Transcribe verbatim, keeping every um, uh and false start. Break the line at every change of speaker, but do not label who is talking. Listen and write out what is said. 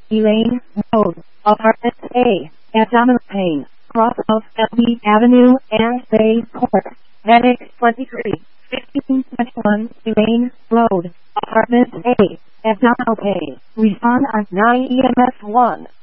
Elaine Road, Apartment A, Abdominal pain, cross of L B Avenue and Bayport. Headache twenty-three, fifteen twenty-one, Elaine Road, Apartment A, Abdominal pain. Respond on nine E M S one.